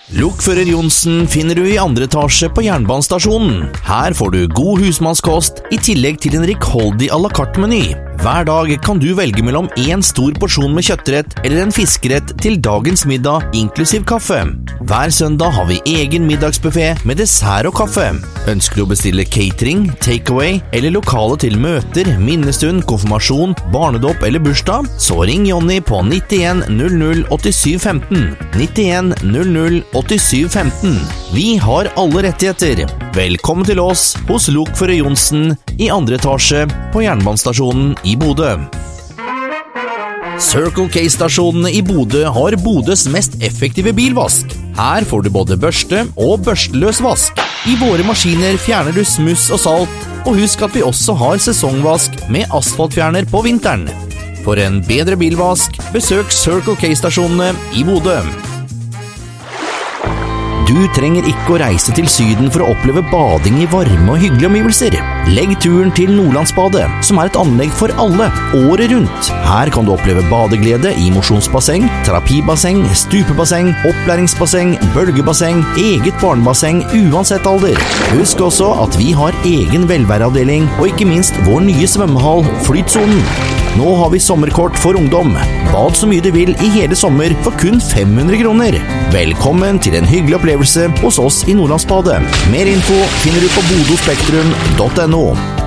Lokfører Johnsen finner du i andre etasje på jernbanestasjonen. Her får du god husmannskost i tillegg til en rikholdig à la carte-meny. Hver dag kan du velge mellom en stor porsjon med kjøttrett eller en fiskerett til dagens middag, inklusiv kaffe. Hver søndag har vi egen middagsbuffet med dessert og kaffe. Ønsker du å bestille catering, takeaway eller lokale til møter, minnestund, konfirmasjon, barnedåp eller bursdag, så ring Jonny på 91 00 87 15. 91 00 87 15. Vi har alle rettigheter. Velkommen til oss hos Lokfører Johnsen i andre etasje på jernbanestasjonen i Bodø. Circle K-stasjonene i Bodø har Bodøs mest effektive bilvask. Her får du både børste og børsteløs vask. I våre maskiner fjerner du smuss og salt, og husk at vi også har sesongvask med asfaltfjerner på vinteren. For en bedre bilvask, besøk Circle K-stasjonene i Bodø. Du trenger ikke å reise til Syden for å oppleve bading i varme og hyggelige omgivelser. Legg turen til Nordlandsbadet, som er et anlegg for alle, året rundt. Her kan du oppleve badeglede i mosjonsbasseng, terapibasseng, stupebasseng, opplæringsbasseng, bølgebasseng, eget barnebasseng uansett alder. Husk også at vi har egen velværeavdeling, og ikke minst vår nye svømmehall, Flytsonen. Nå har vi sommerkort for ungdom. Bad så mye du vil i hele sommer for kun 500 kroner. Velkommen til en hyggelig opplevelse hos oss i Nordlandsbadet. Mer info finner du på bodospektrum.no.